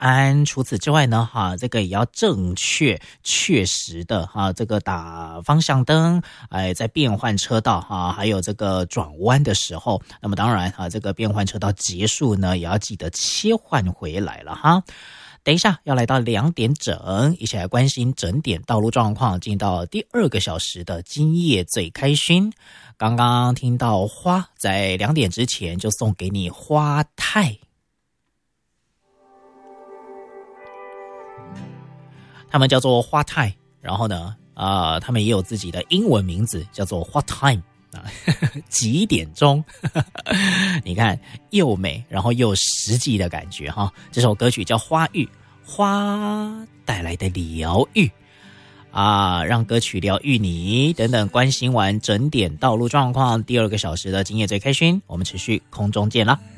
安。除此之外呢，这个也要正确确实的这个打方向灯，在变换车道还有这个转弯的时候，那么当然这个变换车道结束呢，也要记得切换回来了哈。等一下要来到2点整，一起来关心整点道路状况，进到第2个小时的今夜最开心。刚刚听到花，在2点之前就送给你花太，他们叫做花太，然后呢他们也有自己的英文名字叫做 What Time几点钟你看又美然后又实际的感觉哈。这首歌曲叫花浴，花带来的疗愈让歌曲疗愈你等等。关心完整点道路状况，第2个小时的今夜最开心，我们持续空中见啦。